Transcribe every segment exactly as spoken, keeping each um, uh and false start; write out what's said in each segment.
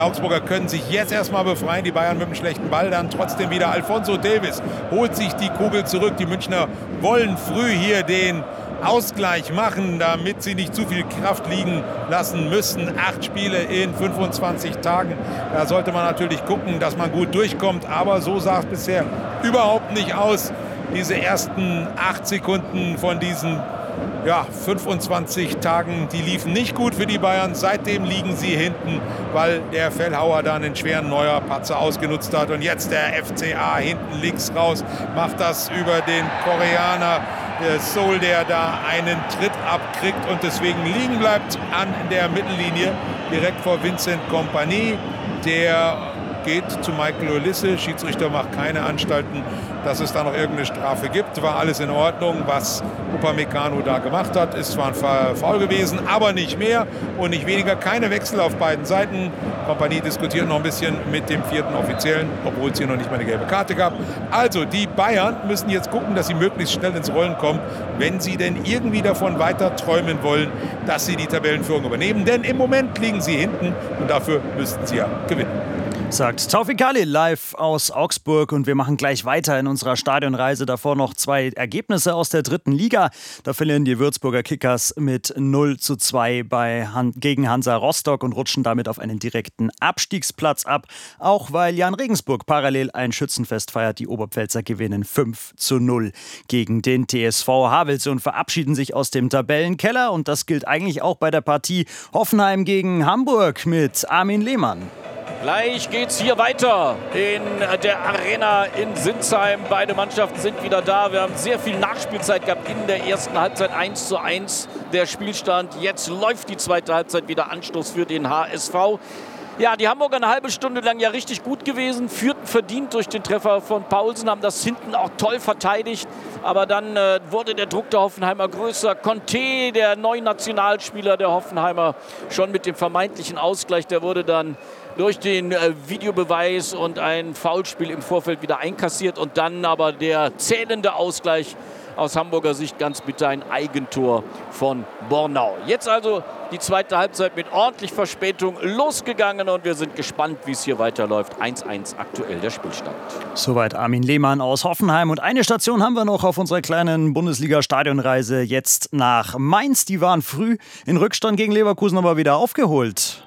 Augsburger können sich jetzt erstmal befreien, die Bayern mit einem schlechten Ball, dann trotzdem wieder Alphonso Davies holt sich die Kugel zurück. Die Münchner wollen früh hier den Ausgleich machen, damit sie nicht zu viel Kraft liegen lassen müssen. Acht Spiele in fünfundzwanzig Tagen. Da sollte man natürlich gucken, dass man gut durchkommt. Aber so sah es bisher überhaupt nicht aus. Diese ersten acht Sekunden von diesen ja, fünfundzwanzig Tagen, die liefen nicht gut für die Bayern. Seitdem liegen sie hinten, weil der Fellhauer da einen schweren neuer Patzer ausgenutzt hat. Und jetzt der F C A hinten links raus, macht das über den Koreaner der Soul, der da einen Tritt abkriegt und deswegen liegen bleibt an der Mittellinie, direkt vor Vincent Kompany. Der geht zu Michael Olisse. Schiedsrichter macht keine Anstalten, dass es da noch irgendeine Strafe gibt. War alles in Ordnung, was Upamecano da gemacht hat. Ist zwar ein Foul gewesen, aber nicht mehr und nicht weniger. Keine Wechsel auf beiden Seiten. Kompanie diskutiert noch ein bisschen mit dem vierten Offiziellen, obwohl es hier noch nicht mal eine gelbe Karte gab. Also die Bayern müssen jetzt gucken, dass sie möglichst schnell ins Rollen kommen, wenn sie denn irgendwie davon weiter träumen wollen, dass sie die Tabellenführung übernehmen. Denn im Moment liegen sie hinten und dafür müssten sie ja gewinnen. Sagt Taufik Khalil live aus Augsburg und wir machen gleich weiter in unserer Stadionreise. Davor noch zwei Ergebnisse aus der dritten Liga. Da verlieren die Würzburger Kickers mit null zu zwei bei Han- gegen Hansa Rostock und rutschen damit auf einen direkten Abstiegsplatz ab. Auch weil Jan Regensburg parallel ein Schützenfest feiert. Die Oberpfälzer gewinnen fünf zu null gegen den T S V Havelse und verabschieden sich aus dem Tabellenkeller. Und das gilt eigentlich auch bei der Partie Hoffenheim gegen Hamburg mit Armin Lehmann. Gleich geht's hier weiter in der Arena in Sinsheim. Beide Mannschaften sind wieder da. Wir haben sehr viel Nachspielzeit gehabt in der ersten Halbzeit. eins zu eins der Spielstand. Jetzt läuft die zweite Halbzeit wieder. Anstoß für den H S V. Ja, die Hamburger eine halbe Stunde lang ja richtig gut gewesen, führten verdient durch den Treffer von Paulsen, haben das hinten auch toll verteidigt. Aber dann äh, wurde der Druck der Hoffenheimer größer. Conte, der neue Nationalspieler der Hoffenheimer, schon mit dem vermeintlichen Ausgleich, der wurde dann durch den äh, Videobeweis und ein Foulspiel im Vorfeld wieder einkassiert. Und dann aber der zählende Ausgleich aus Hamburger Sicht ganz bitter, ein Eigentor von Bornau. Jetzt also die zweite Halbzeit mit ordentlich Verspätung losgegangen und wir sind gespannt, wie es hier weiterläuft. eins eins aktuell der Spielstand. Soweit Armin Lehmann aus Hoffenheim. Und eine Station haben wir noch auf unserer kleinen Bundesliga-Stadionreise jetzt nach Mainz. Die waren früh in Rückstand gegen Leverkusen, aber wieder aufgeholt.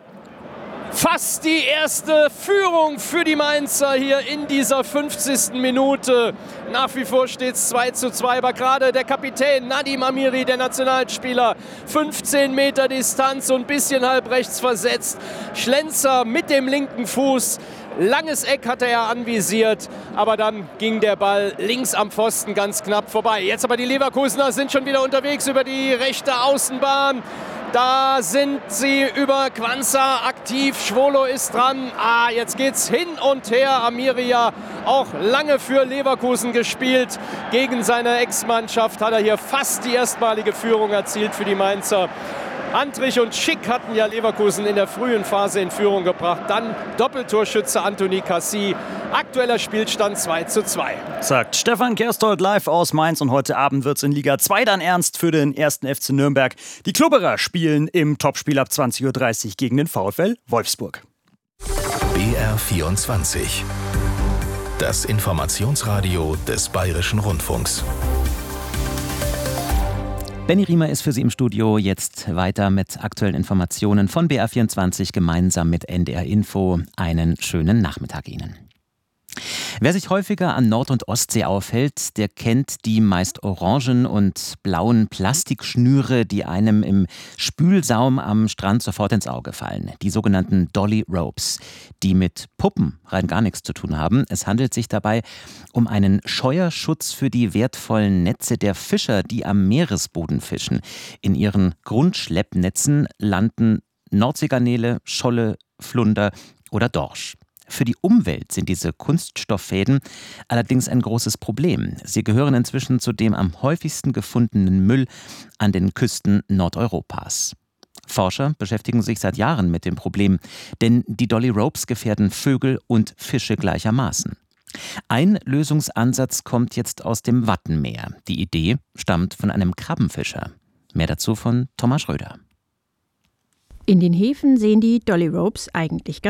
Fast die erste Führung für die Mainzer hier in dieser fünfzigsten Minute. Nach wie vor steht es zwei zu zwei, aber gerade der Kapitän Nadim Amiri, der Nationalspieler, fünfzehn Meter Distanz und ein bisschen halb rechts versetzt. Schlenzer mit dem linken Fuß. Langes Eck hatte er anvisiert, aber dann ging der Ball links am Pfosten ganz knapp vorbei. Jetzt aber die Leverkusener sind schon wieder unterwegs über die rechte Außenbahn. Da sind sie über Quansah aktiv. Schwolo ist dran. Ah, jetzt geht's hin und her. Amiria auch lange für Leverkusen gespielt. Gegen seine Ex-Mannschaft hat er hier fast die erstmalige Führung erzielt für die Mainzer. Antrich und Schick hatten ja Leverkusen in der frühen Phase in Führung gebracht. Dann Doppeltorschütze Anthony Cassie. Aktueller Spielstand zwei zu zwei. Sagt Stefan Kerstold live aus Mainz. Und heute Abend wird es in Liga zwei dann ernst für den ersten F C Nürnberg. Die Klubberer spielen im Topspiel ab zwanzig Uhr dreißig gegen den VfL Wolfsburg. B R vierundzwanzig. Das Informationsradio des Bayerischen Rundfunks. Benny Riemer ist für Sie im Studio. Jetzt weiter mit aktuellen Informationen von B R vierundzwanzig gemeinsam mit N D R Info. Einen schönen Nachmittag Ihnen. Wer sich häufiger an Nord- und Ostsee aufhält, der kennt die meist orangen und blauen Plastikschnüre, die einem im Spülsaum am Strand sofort ins Auge fallen. Die sogenannten Dolly Ropes, die mit Puppen rein gar nichts zu tun haben. Es handelt sich dabei um einen Scheuerschutz für die wertvollen Netze der Fischer, die am Meeresboden fischen. In ihren Grundschleppnetzen landen Nordseegarnele, Scholle, Flunder oder Dorsch. Für die Umwelt sind diese Kunststofffäden allerdings ein großes Problem. Sie gehören inzwischen zu dem am häufigsten gefundenen Müll an den Küsten Nordeuropas. Forscher beschäftigen sich seit Jahren mit dem Problem, denn die Dolly Ropes gefährden Vögel und Fische gleichermaßen. Ein Lösungsansatz kommt jetzt aus dem Wattenmeer. Die Idee stammt von einem Krabbenfischer. Mehr dazu von Thomas Schröder. In den Häfen sehen die Dolly Ropes eigentlich ganz